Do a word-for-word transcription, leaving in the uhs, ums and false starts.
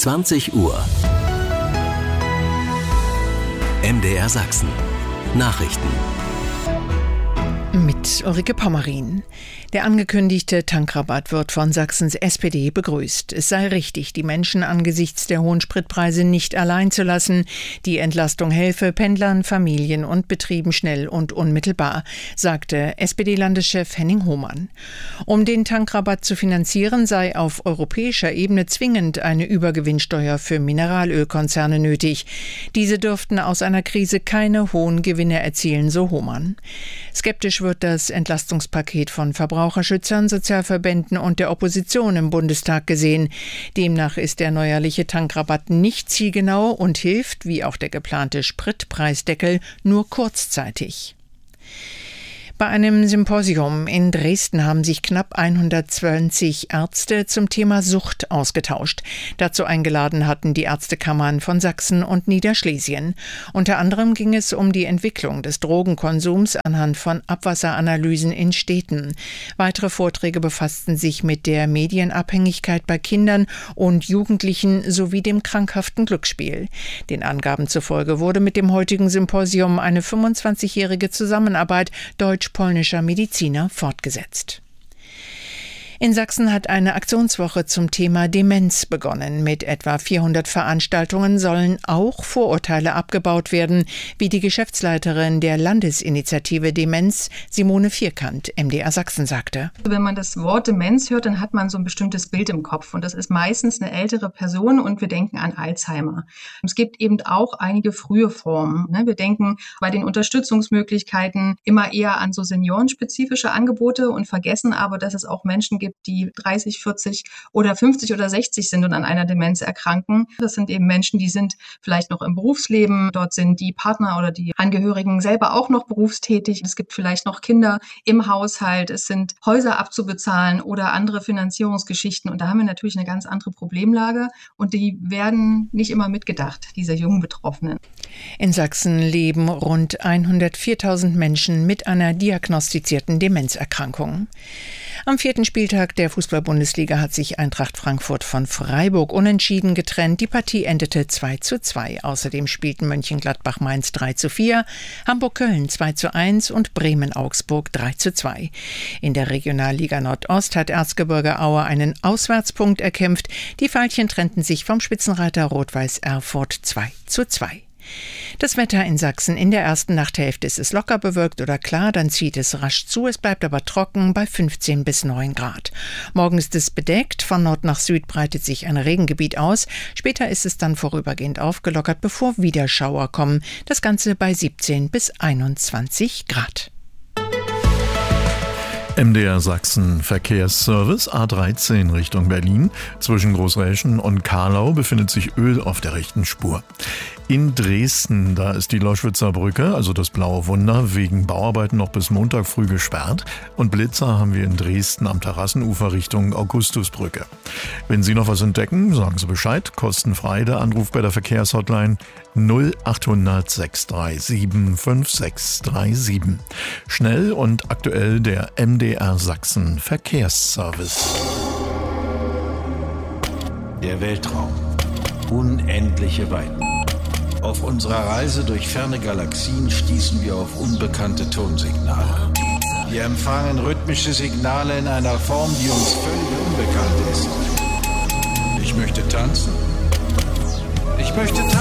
zwanzig Uhr. M D R Sachsen. Nachrichten. Mit Ulrike Pommerin. Der angekündigte Tankrabatt wird von Sachsens S P D begrüßt. Es sei richtig, die Menschen angesichts der hohen Spritpreise nicht allein zu lassen. Die Entlastung helfe Pendlern, Familien und Betrieben schnell und unmittelbar, sagte S P D-Landeschef Henning Hohmann. Um den Tankrabatt zu finanzieren, sei auf europäischer Ebene zwingend eine Übergewinnsteuer für Mineralölkonzerne nötig. Diese dürften aus einer Krise keine hohen Gewinne erzielen, so Hohmann. Skeptisch wird das Entlastungspaket von Verbraucherschützern, Sozialverbänden und der Opposition im Bundestag gesehen. Demnach ist der neuerliche Tankrabatt nicht zielgenau und hilft, wie auch der geplante Spritpreisdeckel, nur kurzzeitig. Bei einem Symposium in Dresden haben sich knapp hundertzwanzig Ärzte zum Thema Sucht ausgetauscht. Dazu eingeladen hatten die Ärztekammern von Sachsen und Niederschlesien. Unter anderem ging es um die Entwicklung des Drogenkonsums anhand von Abwasseranalysen in Städten. Weitere Vorträge befassten sich mit der Medienabhängigkeit bei Kindern und Jugendlichen sowie dem krankhaften Glücksspiel. Den Angaben zufolge wurde mit dem heutigen Symposium eine fünfundzwanzigjährige Zusammenarbeit deutsch-polnischer Mediziner fortgesetzt. In Sachsen hat eine Aktionswoche zum Thema Demenz begonnen. Mit etwa vierhundert Veranstaltungen sollen auch Vorurteile abgebaut werden, wie die Geschäftsleiterin der Landesinitiative Demenz, Simone Vierkant, M D R Sachsen, sagte. Wenn man das Wort Demenz hört, dann hat man so ein bestimmtes Bild im Kopf. Und das ist meistens eine ältere Person und wir denken an Alzheimer. Es gibt eben auch einige frühe Formen. Wir denken bei den Unterstützungsmöglichkeiten immer eher an so seniorenspezifische Angebote und vergessen aber, dass es auch Menschen gibt, die dreißig, vierzig oder fünfzig oder sechzig sind und an einer Demenz erkranken. Das sind eben Menschen, die sind vielleicht noch im Berufsleben. Dort sind die Partner oder die Angehörigen selber auch noch berufstätig. Es gibt vielleicht noch Kinder im Haushalt. Es sind Häuser abzubezahlen oder andere Finanzierungsgeschichten. Und da haben wir natürlich eine ganz andere Problemlage. Und die werden nicht immer mitgedacht, diese jungen Betroffenen. In Sachsen leben rund hundertviertausend Menschen mit einer diagnostizierten Demenzerkrankung. Am vierten Spieltag der Fußball-Bundesliga hat sich Eintracht Frankfurt von Freiburg unentschieden getrennt. Die Partie endete zwei zu zwei. Außerdem spielten Mönchengladbach-Mainz drei zu vier, Hamburg-Köln zwei zu eins und Bremen-Augsburg drei zu zwei. In der Regionalliga Nordost hat Erzgebirge Aue einen Auswärtspunkt erkämpft. Die Veilchen trennten sich vom Spitzenreiter Rot-Weiß Erfurt zwei zu zwei. Das Wetter in Sachsen: in der ersten Nachthälfte ist es locker bewölkt oder klar, dann zieht es rasch zu, es bleibt aber trocken bei fünfzehn bis neun Grad. Morgen ist es bedeckt, von Nord nach Süd breitet sich ein Regengebiet aus, später ist es dann vorübergehend aufgelockert, bevor wieder Schauer kommen, das Ganze bei siebzehn bis einundzwanzig Grad. M D R Sachsen Verkehrsservice A dreizehn Richtung Berlin. Zwischen Großräschen und Karlau befindet sich Öl auf der rechten Spur. In Dresden, da ist die Loschwitzer Brücke, also das Blaue Wunder, wegen Bauarbeiten noch bis Montag früh gesperrt. Und Blitzer haben wir in Dresden am Terrassenufer Richtung Augustusbrücke. Wenn Sie noch was entdecken, sagen Sie Bescheid. Kostenfrei der Anruf bei der Verkehrshotline null achthundert sechs drei sieben fünf sechs drei sieben. Schnell und aktuell der M D R Sachsen Verkehrsservice. Der Weltraum. Unendliche Weiten. Auf unserer Reise durch ferne Galaxien stießen wir auf unbekannte Tonsignale. Wir empfangen rhythmische Signale in einer Form, die uns völlig unbekannt ist. Ich möchte tanzen. Ich möchte tanzen.